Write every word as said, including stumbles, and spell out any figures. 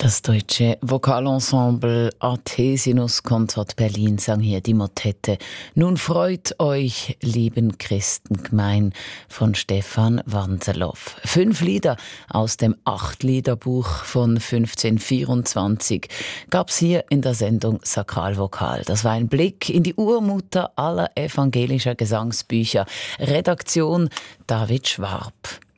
Das deutsche Vokalensemble Artesius Consort Berlin sang hier die Motette Nun freut euch, lieben Christengemein von Stefan Wanselow. Fünf Lieder aus dem Acht-Lieder-Buch von fünfzehnhundertvierundzwanzig gab's hier in der Sendung Sakralvokal. Das war ein Blick in die Urmutter aller evangelischer Gesangsbücher. Redaktion David Schwab.